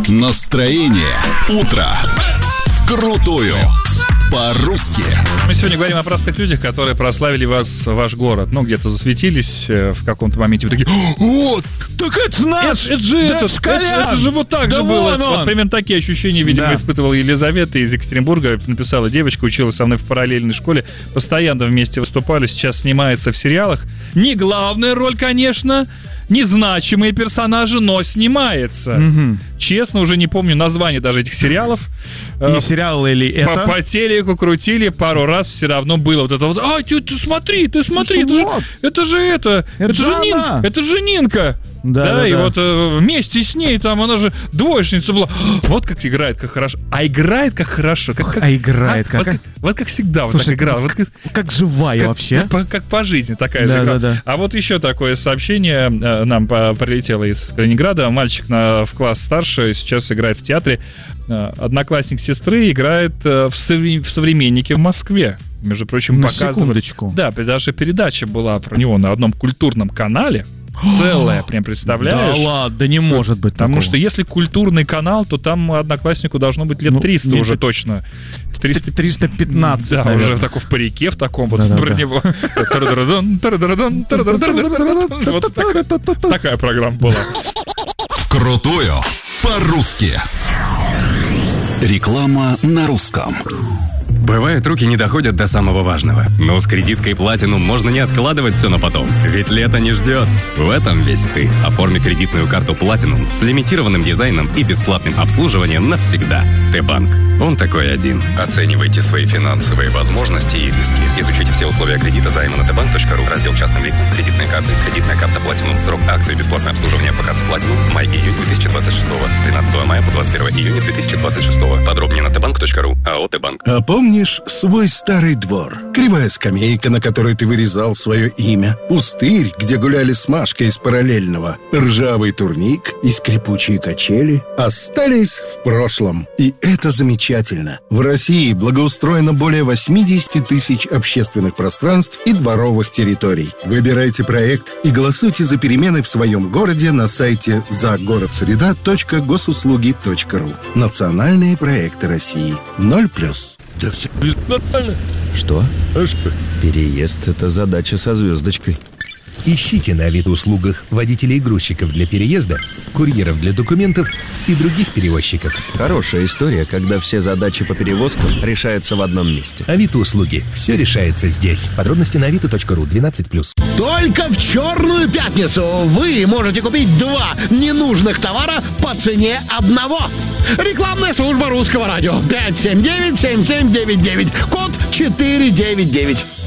Настроение утро. Вкрутую. По-русски. Мы сегодня говорим о простых людях, которые прославили ваш город. Ну, где-то засветились в каком-то моменте. Вы такие: о, так это наш! Это же вот так же было. Вот примерно такие ощущения, видимо, испытывала Елизавета из Екатеринбурга. Написала: девочка училась со мной в параллельной школе. Постоянно вместе выступали. Сейчас снимается в сериалах. Не главная роль, конечно. Незначимые персонажи, но снимается. Честно, уже не помню название даже этих сериалов. Не сериал или это? По телеку крутили пару раз, все равно было вот это вот: а, ты смотри, это же Нинка. Да, и вот вместе с ней там она же двоечница была. Вот как играет, как хорошо. А играет как хорошо. Вот как всегда. Слушай, вот так играла. Как живая вообще. Как по жизни такая же игра. Да. А вот еще такое сообщение нам прилетело из Калининграда. Мальчик в класс старше сейчас играет в театре. Одноклассник сестры играет в «Современнике» в Москве. Между прочим, показывали. Секундочку. Да, даже передача была про него на одном культурном канале. Целая, прям представляешь? Да ладно, не может быть такого. Потому что если культурный канал, то там однокласснику должно быть лет 300 уже точно. 315, да, наверное. уже в парике, в таком вот про него. Вот такая программа была. Вкрутую. По-русски. Реклама на русском. Бывает, руки не доходят до самого важного. Но с кредиткой Platinum можно не откладывать все на потом. Ведь лето не ждет. В этом весь ты. Оформи кредитную карту Platinum с лимитированным дизайном и бесплатным обслуживанием навсегда. Т-банк. Он такой один. Оценивайте свои финансовые возможности и риски. Изучите все условия кредита займа на tbank.ru. Раздел частным лицам. Кредитные карты. Кредитная карта Platinum. Срок акции. Бесплатное обслуживание по карте Platinum. Май-июнь 2026. С 13 мая по 21 июня 2026. Подробнее на tbank.ru. АО Т-банк. А помнишь свой старый двор? Кривая скамейка, на которой ты вырезал свое имя. Пустырь, где гуляли с Машкой из параллельного. Ржавый турник и скрипучие качели остались в прошлом. И это замечательно. В России благоустроено более 80 тысяч общественных пространств и дворовых территорий. Выбирайте проект и голосуйте за перемены в своем городе на сайте загородсреда.госуслуги.ру. Национальные проекты России. 0+. Да все нормально. Что? Переезд — это задача со звездочкой. Ищите на Авито-услугах водителей и грузчиков для переезда, курьеров для документов и других перевозчиков. Хорошая история, когда все задачи по перевозкам решаются в одном месте. Авито-услуги. Все решается здесь. Подробности на avito.ru 12+. Только в Черную пятницу вы можете купить 2 ненужных товара по цене одного. Рекламная служба Русского радио. 579-7799. Код 499.